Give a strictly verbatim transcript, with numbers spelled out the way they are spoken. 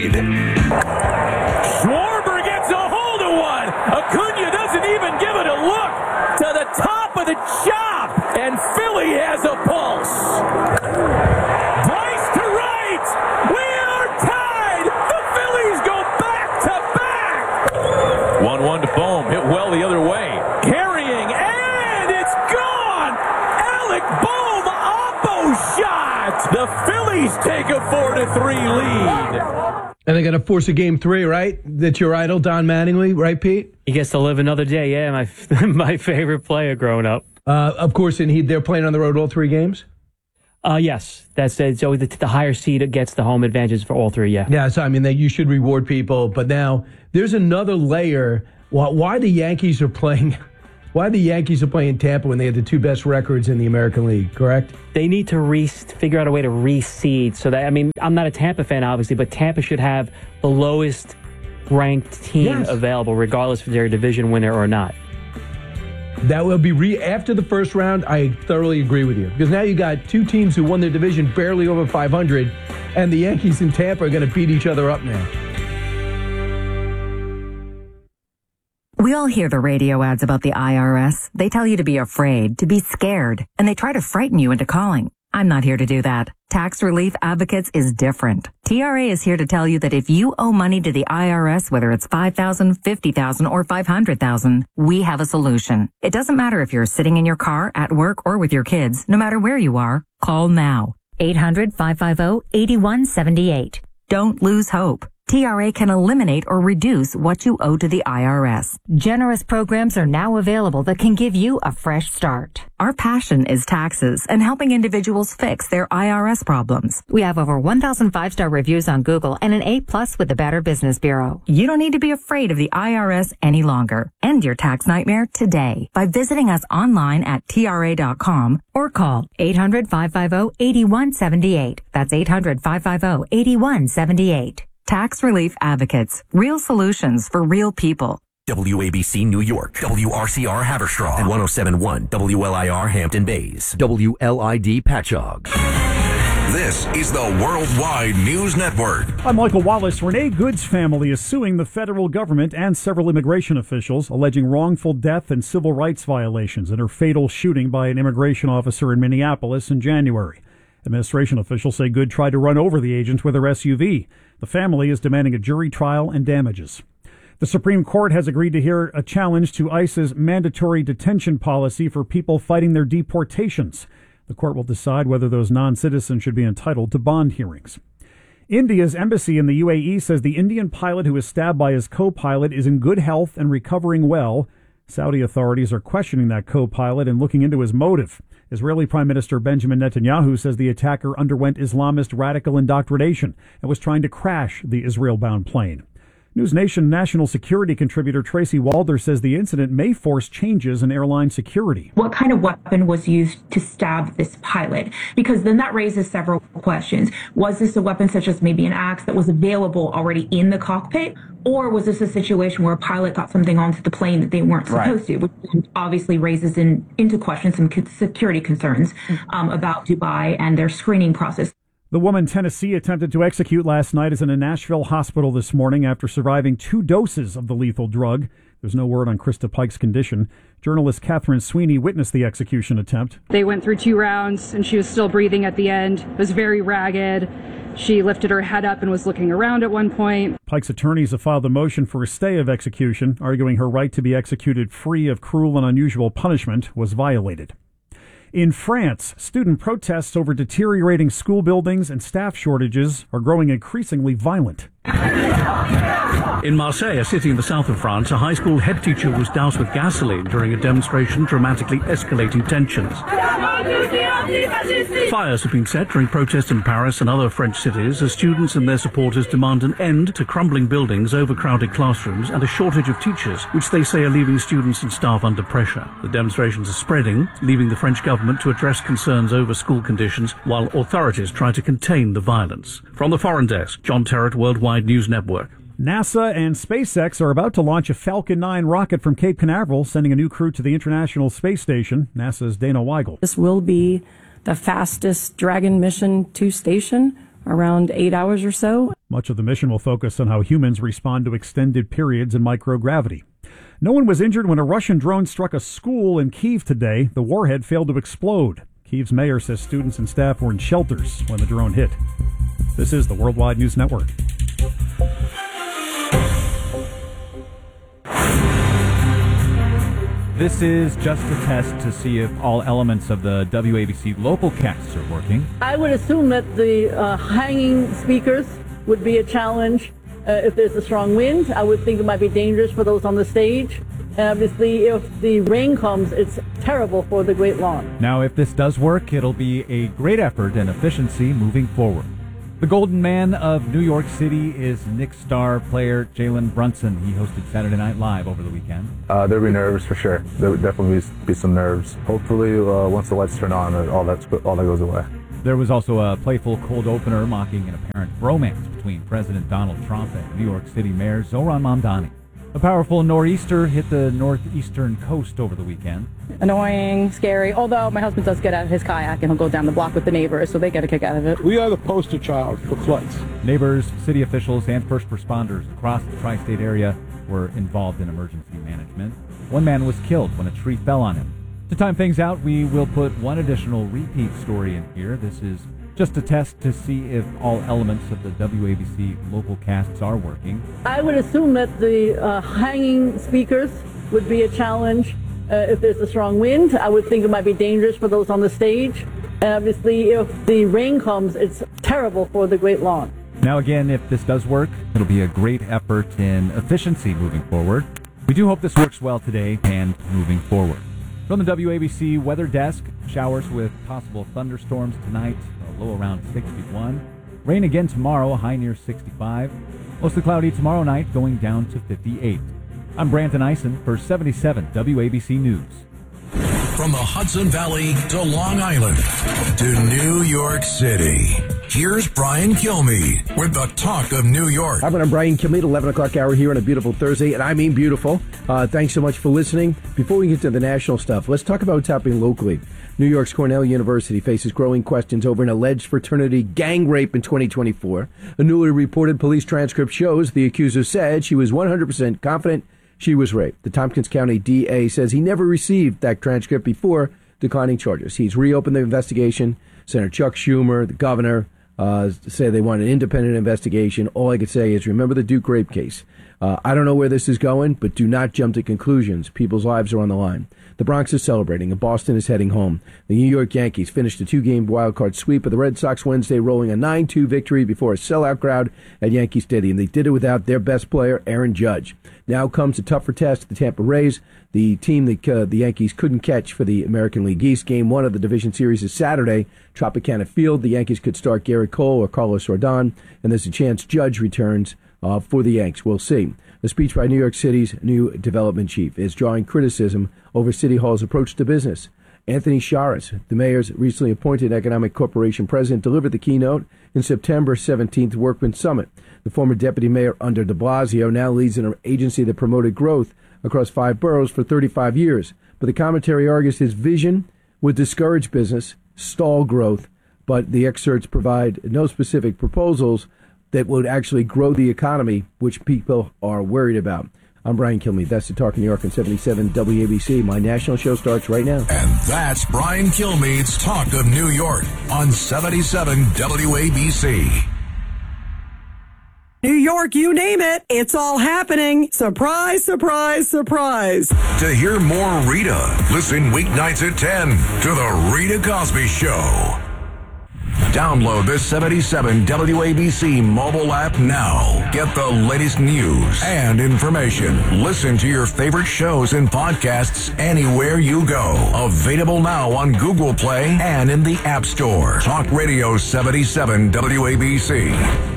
lead. Schwarber gets a hold of one. Acuna doesn't even give it a look to the top of the chop, and Philly has a pulse. Bryce to right. We are tied. The Phillies go back to back. one one to Bohm. Hit well the other way. Carrying, and it's gone. Alec Bohm, oppo shot. The Phillies take a four to three lead. And they got to force a game three, right? That's your idol, Don Mattingly, right, Pete? He gets to live another day. Yeah, my my favorite player growing up. Uh, of course, and he they're playing on the road all three games? Uh, yes, that's it. So the, the higher seed gets the home advantages for all three, yeah. Yeah, so I mean, they, you should reward people. But now there's another layer. Why, why the Yankees are playing... Why the Yankees are playing Tampa when they had the two best records in the American League, correct? They need to re- figure out a way to reseed. So that, I mean, I'm not a Tampa fan, obviously, but Tampa should have the lowest ranked team yes. available, regardless if they're a division winner or not. That will be re- after the first round. I thoroughly agree with you, because now you got two teams who won their division barely over five hundred, and the Yankees and Tampa are going to beat each other up now. We all hear the radio ads about the I R S. They tell you to be afraid, to be scared, and they try to frighten you into calling. I'm not here to do that. Tax Relief Advocates is different. T R A is here to tell you that if you owe money to the I R S, whether it's five thousand dollars, fifty thousand dollars, or five hundred thousand dollars, we have a solution. It doesn't matter if you're sitting in your car, at work, or with your kids. No matter where you are, call now. eight hundred, five five zero, eight one seven eight. Don't lose hope. T R A can eliminate or reduce what you owe to the I R S. Generous programs are now available that can give you a fresh start. Our passion is taxes and helping individuals fix their I R S problems. We have over one thousand five-star reviews on Google and an A plus with the Better Business Bureau. You don't need to be afraid of the I R S any longer. End your tax nightmare today by visiting us online at T R A dot com or call eight hundred, five five zero, eight one seven eight. That's eight hundred, five five zero, eight one seven eight. Tax Relief Advocates. Real solutions for real people. W A B C New York, W R C R Haverstraw, and one oh seven point one W L I R Hampton Bays, W L I D Patchogue. This is the Worldwide News Network. I'm Michael Wallace. Renee Good's family is suing the federal government and several immigration officials, alleging wrongful death and civil rights violations in her fatal shooting by an immigration officer in Minneapolis in January. Administration officials say Good tried to run over the agent with her S U V. The family is demanding a jury trial and damages. The Supreme Court has agreed to hear a challenge to ICE's mandatory detention policy for people fighting their deportations. The court will decide whether those non-citizens should be entitled to bond hearings. India's embassy in the U A E says the Indian pilot who was stabbed by his co-pilot is in good health and recovering well. Saudi authorities are questioning that co-pilot and looking into his motive. Israeli Prime Minister Benjamin Netanyahu says the attacker underwent Islamist radical indoctrination and was trying to crash the Israel-bound plane. News Nation national security contributor Tracy Walder says the incident may force changes in airline security. What kind of weapon was used to stab this pilot? Because then that raises several questions. Was this a weapon such as maybe an axe that was available already in the cockpit? Or was this a situation where a pilot got something onto the plane that they weren't supposed right. to, which obviously raises in, into question some security concerns um, about Dubai and their screening process. The woman Tennessee attempted to execute last night is in a Nashville hospital this morning after surviving two doses of the lethal drug. There's no word on Krista Pike's condition. Journalist Catherine Sweeney witnessed the execution attempt. They went through two rounds, and she was still breathing at the end. It was very ragged. She lifted her head up and was looking around at one point. Pike's attorneys have filed a motion for a stay of execution, arguing her right to be executed free of cruel and unusual punishment was violated. In France, student protests over deteriorating school buildings and staff shortages are growing increasingly violent. In Marseille, a city in the south of France, a high school head teacher was doused with gasoline during a demonstration, dramatically escalating tensions. Fires have been set during protests in Paris and other French cities as students and their supporters demand an end to crumbling buildings, overcrowded classrooms and a shortage of teachers, which they say are leaving students and staff under pressure. The demonstrations are spreading, leaving the French government to address concerns over school conditions while authorities try to contain the violence. From the Foreign Desk, John Terrett, Worldwide News Network. NASA and SpaceX are about to launch a Falcon nine rocket from Cape Canaveral, sending a new crew to the International Space Station. NASA's Dana Weigel. This will be the fastest Dragon mission to station around eight hours or so. Much of the mission will focus on how humans respond to extended periods in microgravity. No one was injured when a Russian drone struck a school in Kyiv today. The warhead failed to explode. Kyiv's mayor says students and staff were in shelters when the drone hit. This is the Worldwide News Network. This is just a test to see if all elements of the W A B C local casts are working. I would assume that the uh, hanging speakers would be a challenge. Uh, if there's a strong wind, I would think it might be dangerous for those on the stage. And obviously, if the rain comes, it's terrible for the Great Lawn. Now, if this does work, it'll be a great effort and efficiency moving forward. The Golden Man of New York City is Knicks star player Jalen Brunson. He hosted Saturday Night Live over the weekend. Uh, there'll be nerves for sure. There would definitely be, be some nerves. Hopefully, uh, once the lights turn on, all that's all that goes away. There was also a playful cold opener mocking an apparent bromance between President Donald Trump and New York City Mayor Zohran Mamdani. A powerful nor'easter hit the northeastern coast over the weekend. Annoying, scary, although my husband does get out of his kayak and he'll go down the block with the neighbors, so they get a kick out of it. We are the poster child for floods. Neighbors, city officials, and first responders across the tri-state area were involved in emergency management. One man was killed when a tree fell on him. To time things out, we will put one additional repeat story in here. This is just a test to see if all elements of the W A B C local casts are working. I would assume that the uh, hanging speakers would be a challenge. Uh, if there's a strong wind, I would think it might be dangerous for those on the stage. And obviously, if the rain comes, it's terrible for the Great Lawn. Now again, if this does work, it'll be a great effort in efficiency moving forward. We do hope this works well today and moving forward. From the W A B C Weather Desk, showers with possible thunderstorms tonight, a low around sixty-one. Rain again tomorrow, a high near sixty-five. Mostly cloudy tomorrow night, going down to fifty-eight. I'm Brandon Eisen for seventy-seven W A B C News. From the Hudson Valley to Long Island to New York City, here's Brian Kilmeade with the Talk of New York. Hi, I'm Brian Kilmeade, eleven o'clock hour here on a beautiful Thursday, and I mean beautiful. Uh, thanks so much for listening. Before we get to the national stuff, let's talk about what's happening locally. New York's Cornell University faces growing questions over an alleged fraternity gang rape in twenty twenty-four. A newly reported police transcript shows the accuser said she was one hundred percent confident she was raped. The Tompkins County D A says he never received that transcript before declining charges. He's reopened the investigation. Senator Chuck Schumer, the governor, uh, say they want an independent investigation. All I could say is remember the Duke rape case. Uh, I don't know where this is going, but do not jump to conclusions. People's lives are on the line. The Bronx is celebrating, and Boston is heading home. The New York Yankees finished a two-game wildcard sweep of the Red Sox Wednesday, rolling a nine two victory before a sellout crowd at Yankee Stadium. They did it without their best player, Aaron Judge. Now comes a tougher test, the Tampa Rays, the team that uh, the Yankees couldn't catch for the American League East. Game one of the division series is Saturday, Tropicana Field. The Yankees could start Garrett Cole or Carlos Rodon, and there's a chance Judge returns uh, for the Yanks. We'll see. The speech by New York City's new development chief is drawing criticism over City Hall's approach to business. Anthony Sharas, the mayor's recently appointed Economic Corporation president, delivered the keynote in September seventeenth Workman Summit. The former deputy mayor under de Blasio now leads an agency that promoted growth across five boroughs for thirty-five years. But the commentary argues his vision would discourage business, stall growth, but the excerpts provide no specific proposals that would actually grow the economy, which people are worried about. I'm Brian Kilmeade. That's the Talk of New York on seventy-seven W A B C. My national show starts right now. And that's Brian Kilmeade's Talk of New York on seventy-seven W A B C. New York, you name it, it's all happening. Surprise, surprise, surprise. To hear more Rita, listen weeknights at ten to The Rita Cosby Show. Download the seventy-seven W A B C mobile app now. Get the latest news and information. Listen to your favorite shows and podcasts anywhere you go. Available now on Google Play and in the App Store. Talk Radio seventy-seven W A B C.